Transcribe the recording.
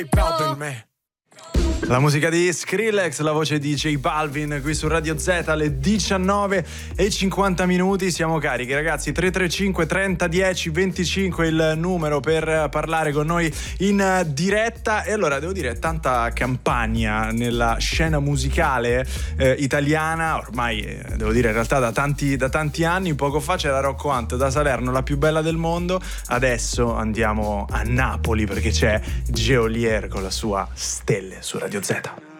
La musica di Skrillex, la voce di J Balvin qui su Radio Z alle 19:50. Siamo carichi, ragazzi. 335 30 10 25 il numero per parlare con noi in diretta. E allora devo dire, tanta campagna nella scena musicale italiana ormai, devo dire in realtà da tanti anni. Poco fa c'era Rocco Hunt da Salerno, la più bella del mondo. Adesso andiamo a Napoli perché c'è Geolier con la sua Stelle su Radio Z.